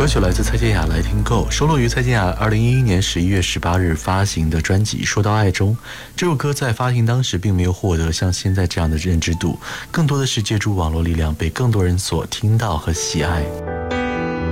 歌曲来自蔡健雅，来听够，收录于蔡健雅2011年11月18日发行的专辑《说到爱》中。这首歌在发行当时并没有获得像现在这样的认知度，更多的是借助网络力量被更多人所听到和喜爱。